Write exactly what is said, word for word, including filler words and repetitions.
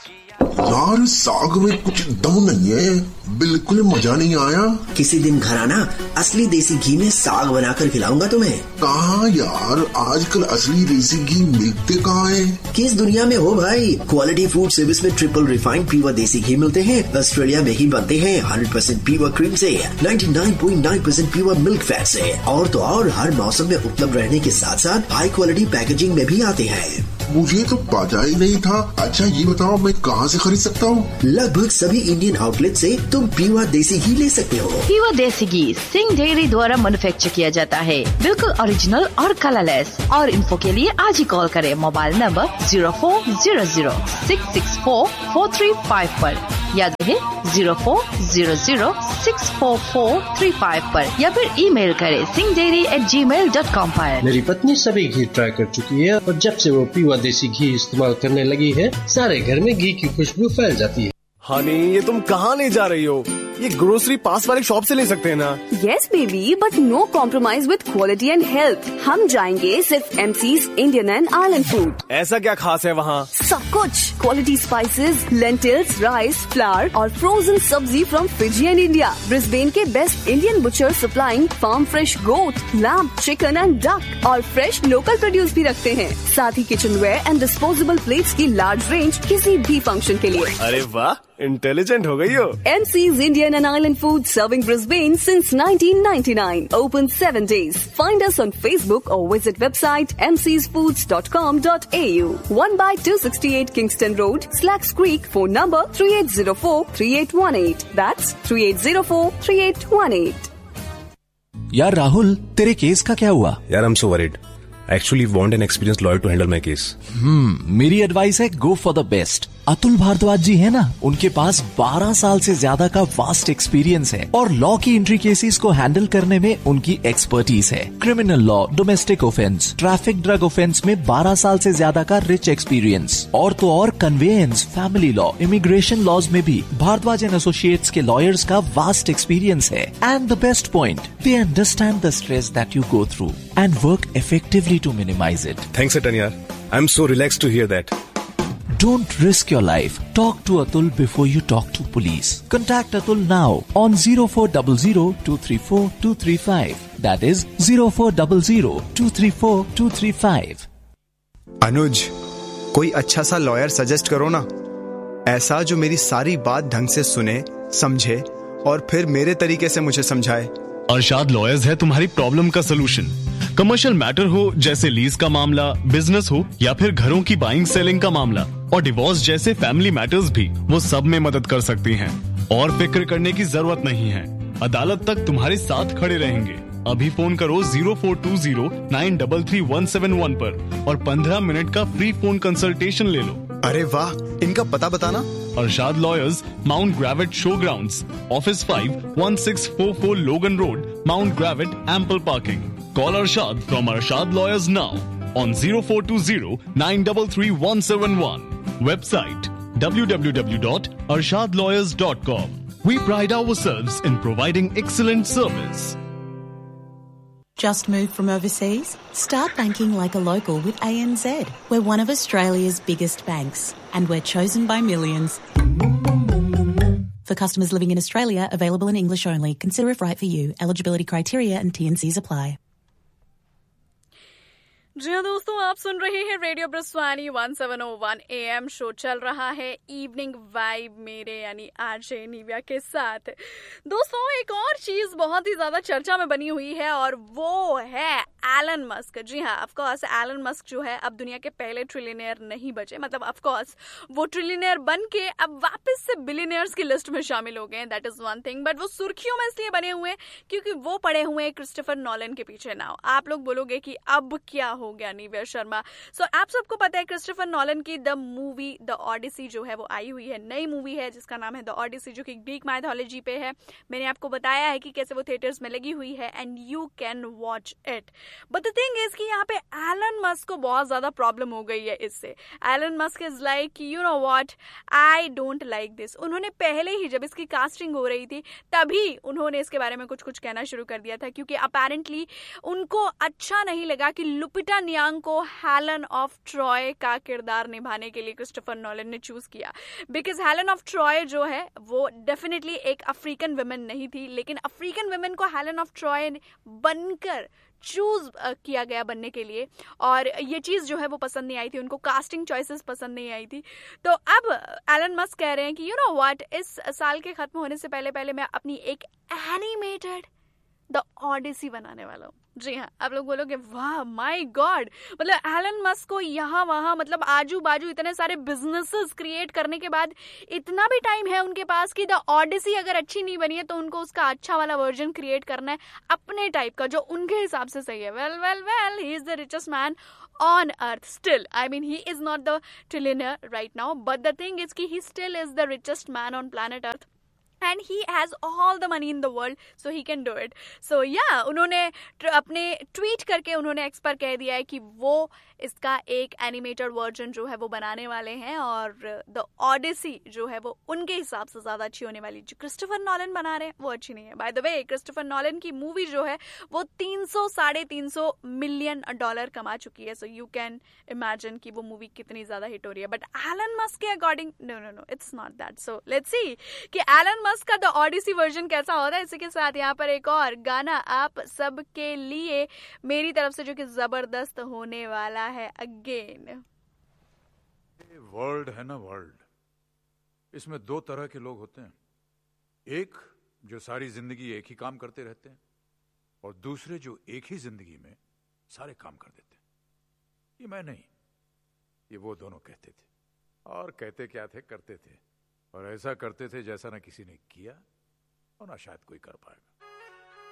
यार साग में कुछ दम नहीं है, बिल्कुल मजा नहीं आया। किसी दिन घर आना, असली देसी घी में साग बनाकर खिलाऊंगा तुम्हें। कहाँ यार, आजकल असली देसी घी मिलते कहाँ है? किस दुनिया में हो भाई। क्वालिटी फूड सर्विस में ट्रिपल रिफाइंड प्योर देसी घी मिलते हैं। ऑस्ट्रेलिया में ही बनते हैं, हंड्रेड परसेंट प्योर क्रीम से, ninety nine point nine percent pure milk fat से। और तो और हर मौसम में उपलब्ध रहने के साथ साथ हाई क्वालिटी पैकेजिंग में भी आते हैं। मुझे तो पता ही नहीं था। अच्छा ये बताओ मैं कहाँ से खरीद सकता हूँ? लगभग सभी इंडियन आउटलेट से तुम प्योर देसी घी ले सकते हो। प्योर देसी घी सिंह डेयरी द्वारा मैन्युफैक्चर किया जाता है, बिल्कुल ओरिजिनल और कलरलेस। और इन्फो के लिए आज ही कॉल करें mobile number zero four zero zero six six four four three five पर, याद रहे zero four zero zero six four four three five पर, या फिर ईमेल करें सिंह डेयरी एट जी मेल डॉट कॉम पर। मेरी पत्नी सभी घी ट्राई कर चुकी है और जब से वो प्योर देसी घी इस्तेमाल करने लगी है, सारे घर में घी की खुशबू फैल जाती है। हनी, ये तुम कहाँ ले जा रही हो? ये ग्रोसरी पास वाले शॉप से ले सकते हैं ना? Yes baby, but no compromise with quality and health. हम जाएंगे सिर्फ MCs Indian and island food. ऐसा क्या खास है वहाँ? सब कुछ, quality spices, lentils, rice, flower और फ्रोजन सब्जी from Fiji and India. Brisbane के best Indian butcher supplying farm fresh goat, lamb, chicken and duck और फ्रेश लोकल प्रोड्यूस भी रखते हैं। साथ ही kitchen where and disposable plates की लार्ज रेंज किसी भी फंक्शन के लिए। अरे वाह, इंटेलिजेंट हो गई हो। MCs Indian and Island Food serving Brisbane since nineteen ninety-nine. Open seven days. Find us on Facebook or visit website m c s foods dot com dot a u. one by two sixty-eight Kingston Road, Slacks Creek. Phone number three eight zero four three eight one eight. That's three eight zero four three eight one eight. यार राहुल, तेरे case का क्या हुआ? यार I'm so worried. I actually want an experienced lawyer to handle my case. हम्म, मेरी advice है go for the best. Atul Bhardwaj जी है ना, उनके पास बारह साल से ज्यादा का वास्ट एक्सपीरियंस है और लॉ की एंट्री केसेस को हैंडल करने में उनकी एक्सपर्टीज है। Criminal law, domestic offence, traffic, drug offence में बारह साल से ज्यादा का रिच एक्सपीरियंस। और तो और conveyance, family law, immigration laws में भी भारद्वाज एंड एसोसिएट्स के लॉयर्स का वास्ट एक्सपीरियंस है। And the best point, they understand the stress that you go through and work effectively to minimise it. Thanks Atan yaar. I'm so relaxed to hear that. Don't risk your life. Talk to Atul before you talk to police. Contact Atul now on zero four zero zero two three four two three five. That is zero four zero zero two three four two three five. अनुज, कोई अच्छा सा lawyer suggest करो ना, ऐसा जो मेरी सारी बात ढंग से सुने, समझे और फिर मेरे तरीके से मुझे समझाए। अरशाद लॉयर्स है तुम्हारी प्रॉब्लम का सलूशन। कमर्शियल मैटर हो जैसे लीज का मामला, बिजनेस हो या फिर घरों की बाइंग सेलिंग का मामला और डिवोर्स जैसे फैमिली मैटर्स भी, वो सब में मदद कर सकती हैं। और फिक्र करने की जरूरत नहीं है, अदालत तक तुम्हारे साथ खड़े रहेंगे। अभी फोन करो zero four to zero nine three three one seven one पर और पंद्रह मिनट का फ्री फोन कंसल्टेशन ले लो। अरे वाह, इनका पता बताना। Arshad lawyers, mount ग्रेविट show grounds, office five one six four four लोगन road, mount ग्रेविट, ample parking. Call Arshad from Arshad Lawyers now on zero four two zero nine three three one seven one. Website w w w dot arshad lawyers dot com. We pride ourselves in providing excellent service. Just moved from overseas? Start banking like a local with A N Z. We're one of Australia's biggest banks and we're chosen by millions. For customers living in Australia, available in English only. Consider if right for you. Eligibility criteria and T and C's apply. जी हाँ दोस्तों, आप सुन रहे हैं radio ब्रिस्वानी one seven O one A M. Show चल रहा है evening vibe मेरे यानी आरजे निव्या के साथ। दोस्तों, एक और चीज बहुत ही ज्यादा चर्चा में बनी हुई है और वो है एलन मस्क। जी हाँ, ऑफ कोर्स एलन मस्क जो है अब दुनिया के पहले ट्रिलियनियर नहीं बचे, मतलब ऑफ कोर्स वो ट्रिलियनियर बन के अब वापस से बिलियनियर्स की लिस्ट में शामिल हो गए, that is one thing. But वो सुर्खियों में इसलिए बने हुए हैं क्योंकि वो पड़े हुए हैं क्रिस्टोफर नॉलन के पीछे। नाउ आप लोग बोलोगे कि अब क्या हो गया निव्या शर्मा। सो so, आप सबको पता है क्रिस्टोफर नॉलन की द मूवी द ऑडिसी जो है वो आई हुई है, नई मूवी है जिसका नाम है द ऑडिसी, जो कि ग्रीक माइथोलॉजी पे है। मैंने आपको बताया है कि कैसे वो थिएटर्स में लगी हुई है and you can watch it. But the thing is कि यहाँ पे एलन मस्क को बहुत ज्यादा प्रॉब्लम हो गई है इससे। Elon Musk is like you know what, I don't like this. उन्होंने पहले ही जब इसकी कास्टिंग हो रही थी तभी उन्होंने इसके बारे में कुछ कुछ कहना शुरू कर दिया था, क्योंकि अपेरेंटली उनको अच्छा नहीं लगा कि लुपिटा लुपिटा नियांग को हेलन ऑफ ट्रॉय का किरदार निभाने के लिए क्रिस्टोफर नॉलन ने चूज किया, बिकॉज हेलन ऑफ ट्रॉय जो है वो डेफिनेटली एक अफ्रीकन वुमेन नहीं थी, लेकिन अफ्रीकन वुमेन को हेलन ऑफ ट्रॉय बनकर चूज किया गया बनने के लिए, और ये चीज़ जो है वो पसंद नहीं आई थी उनको, कास्टिंग चॉइसेस पसंद नहीं आई थी। तो अब एलन मस्क कह रहे हैं कि यू नो व्हाट, इस साल के खत्म होने से पहले पहले मैं अपनी एक एनिमेटेड द ऑडिसी बनाने वाला हूँ। जी हाँ, आप लोग बोलोगे वाह माय गॉड, मतलब एलन मस्क को यहाँ वहाँ मतलब आजू बाजू इतने सारे बिजनेसेस क्रिएट करने के बाद इतना भी टाइम है उनके पास कि द ऑडिसी अगर अच्छी नहीं बनी है तो उनको उसका अच्छा वाला वर्जन क्रिएट करना है अपने टाइप का, जो उनके हिसाब से सही है। Well well well he is the richest man on earth still. I mean, he is not the trillionaire right now, but the thing is कि he still is the richest man on planet earth. And he has all the money in the world, so he can do it. So yeah, उन्होंने अपने tweet करके उन्होंने x पर कह दिया है कि वो इसका एक एनिमेटेड वर्जन जो है वो बनाने वाले हैं, और द ऑडिसी जो है वो उनके हिसाब से ज्यादा अच्छी होने वाली। जो क्रिस्टोफर नॉलन बना रहे हैं वो अच्छी नहीं है। By the way, Christopher Nolan की मूवी जो है वो तीन सौ साढ़े तीन सौ मिलियन डॉलर कमा चुकी है, सो यू कैन इमेजिन कि वो मूवी कितनी ज्यादा हिट हो रही है। बट एलन मस्क के according no no no it's not that. So let's see कि एलन मस्क का द ऑडिसी वर्जन कैसा होता है। इसी के साथ यहाँ पर एक और गाना आप सबके लिए मेरी तरफ से जो कि जबरदस्त होने वाला है अगेन। वर्ल्ड है ना वर्ल्ड, इसमें दो तरह के लोग होते हैं, एक जो सारी जिंदगी एक ही काम करते रहते हैं, और दूसरे जो एक ही जिंदगी में सारे काम कर देते हैं। ये मैं नहीं, ये वो दोनों कहते थे, और कहते क्या थे, करते थे, और ऐसा करते थे जैसा ना किसी ने किया और ना शायद कोई कर पाएगा।